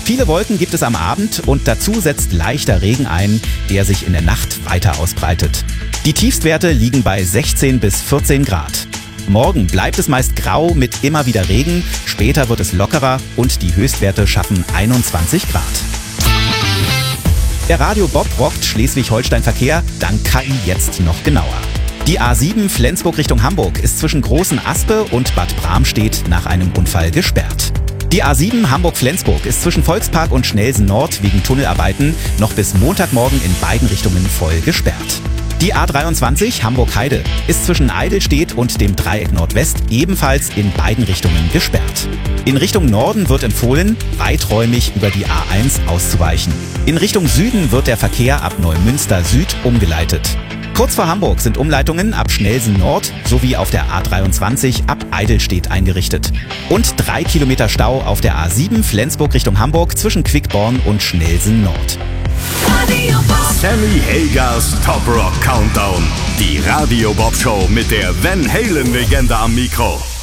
Viele Wolken gibt es am Abend und dazu setzt leichter Regen ein, der sich in der Nacht weiter ausbreitet. Die Tiefstwerte liegen bei 16 bis 14 Grad. Morgen bleibt es meist grau mit immer wieder Regen, später wird es lockerer und die Höchstwerte schaffen 21 Grad. Der Radio Bob rockt Schleswig-Holstein-Verkehr dank KI jetzt noch genauer. Die A7 Flensburg Richtung Hamburg ist zwischen Großen Aspe und Bad Bramstedt nach einem Unfall gesperrt. Die A7 Hamburg-Flensburg ist zwischen Volkspark und Schnelsen Nord wegen Tunnelarbeiten noch bis Montagmorgen in beiden Richtungen voll gesperrt. Die A23 Hamburg-Heide ist zwischen Eidelstedt und dem Dreieck Nordwest ebenfalls in beiden Richtungen gesperrt. In Richtung Norden wird empfohlen, weiträumig über die A1 auszuweichen. In Richtung Süden wird der Verkehr ab Neumünster Süd umgeleitet. Kurz vor Hamburg sind Umleitungen ab Schnelsen Nord sowie auf der A23 ab Eidelstedt eingerichtet. Und 3 Kilometer Stau auf der A7 Flensburg Richtung Hamburg zwischen Quickborn und Schnelsen Nord. Sammy Hagers Top Rock Countdown. Die Radio Bob Show mit der Van Halen Legende am Mikro.